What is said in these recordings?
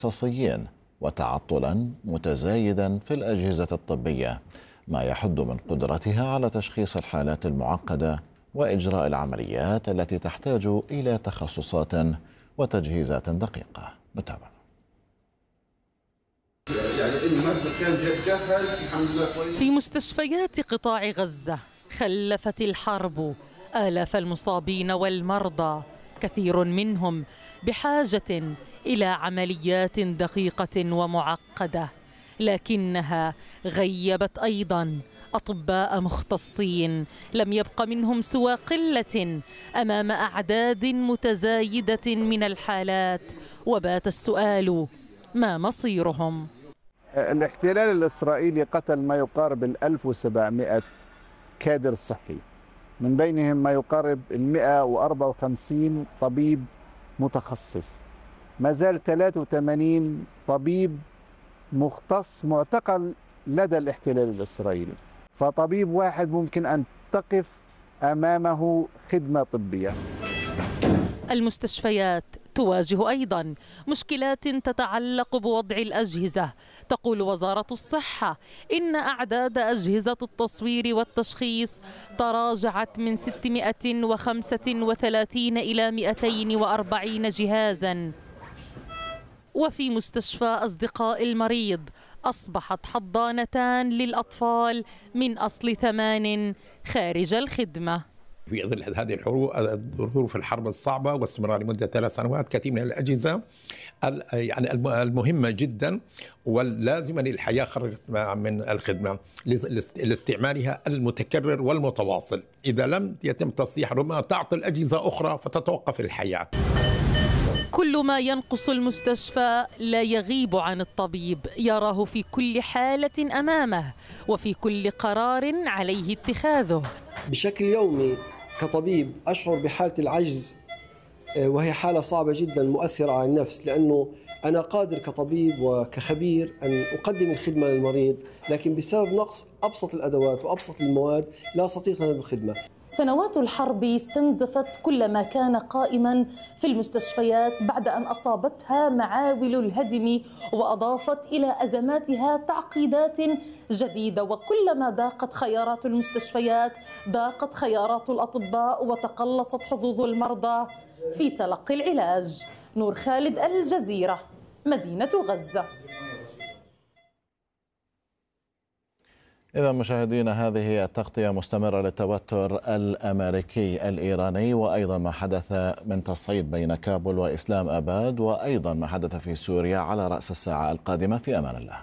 اختصاصيين وتعطلا متزايدا في الأجهزة الطبية، ما يحد من قدرتها على تشخيص الحالات المعقدة وإجراء العمليات التي تحتاج إلى تخصصات وتجهيزات دقيقة. نتابع. في مستشفيات قطاع غزة خلفت الحرب آلاف المصابين والمرضى، كثير منهم بحاجة إلى عمليات دقيقة ومعقدة، لكنها غيبت أيضا أطباء مختصين لم يبق منهم سوى قلة أمام أعداد متزايدة من الحالات، وبات السؤال: ما مصيرهم؟ الاحتلال الإسرائيلي قتل ما يقارب 1700 كادر صحي، من بينهم ما يقارب 154 طبيب متخصص. ما زال 83 طبيب مختص معتقل لدى الاحتلال الإسرائيلي، فطبيب واحد ممكن أن تقف أمامه خدمة طبية. المستشفيات تواجه أيضا مشكلات تتعلق بوضع الأجهزة. تقول وزارة الصحة إن أعداد أجهزة التصوير والتشخيص تراجعت من 635 إلى 240 جهازا. وفي مستشفى أصدقاء المريض أصبحت حضانتان للأطفال من أصل 8 خارج الخدمة. في ظل هذه الظروف الحرب الصعبة واستمرار لمدة 3 سنوات، كثير من الأجهزة يعني المهمة جدا واللازمة للحياة خرجت من الخدمة لاستعمالها المتكرر والمتواصل. إذا لم يتم تصليح ربما تعطل أجهزة أخرى فتتوقف الحياة. كل ما ينقص المستشفى لا يغيب عن الطبيب، يراه في كل حالة أمامه وفي كل قرار عليه اتخاذه. بشكل يومي كطبيب أشعر بحالة العجز، وهي حالة صعبة جدا مؤثرة على النفس، لأنه أنا قادر كطبيب وكخبير أن أقدم الخدمة للمريض، لكن بسبب نقص أبسط الأدوات وأبسط المواد لا أستطيع أن أقدم الخدمة. سنوات الحرب استنزفت كل ما كان قائما في المستشفيات بعد أن أصابتها معاول الهدم، وأضافت إلى أزماتها تعقيدات جديدة. وكلما ضاقت خيارات المستشفيات ضاقت خيارات الأطباء وتقلصت حظوظ المرضى في تلقي العلاج. نور خالد، الجزيرة، مدينة غزة. إذا مشاهدينا، هذه التغطية مستمرة للتوتر الأمريكي الإيراني، وأيضا ما حدث من تصعيد بين كابول وإسلام آباد، وأيضا ما حدث في سوريا على رأس الساعة القادمة. في أمان الله.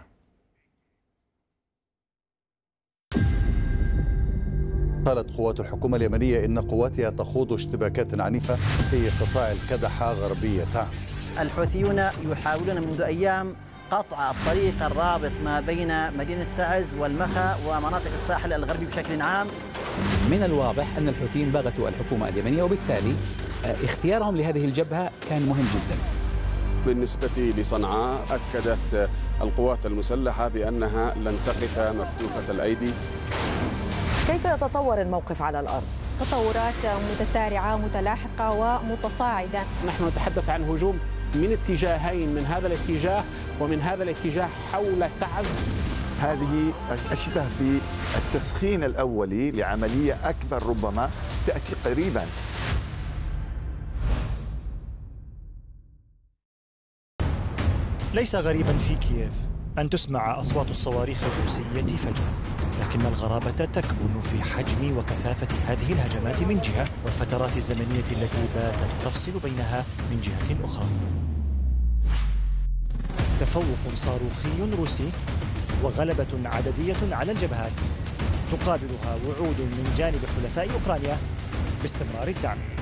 قالت قوات الحكومة اليمنية إن قواتها تخوض اشتباكات عنيفة في قطاع الكدحة غربية تعز. الحوثيون يحاولون منذ أيام قطع الطريق الرابط ما بين مدينة تعز والمخا ومناطق الساحل الغربي بشكل عام. من الواضح أن الحوثيين بغتوا الحكومة اليمنية، وبالتالي اختيارهم لهذه الجبهة كان مهم جدا. بالنسبة لصنعاء، أكدت القوات المسلحة بأنها لن تقف مكتوفة الأيدي. كيف يتطور الموقف على الأرض؟ تطورات متسارعة متلاحقة ومتصاعدة. نحن نتحدث عن هجوم من اتجاهين، من هذا الاتجاه ومن هذا الاتجاه حول تعز. هذه أشبه بالتسخين الأولي لعملية أكبر ربما تأتي قريبا. ليس غريبا في كييف أن تسمع أصوات الصواريخ الروسية فجأة، لكن الغرابة تكمن في حجم وكثافة هذه الهجمات من جهة، والفترات الزمنية التي باتت تفصل بينها من جهة أخرى. تفوق صاروخي روسي وغلبة عددية على الجبهات، تقابلها وعود من جانب حلفاء أوكرانيا باستمرار الدعم.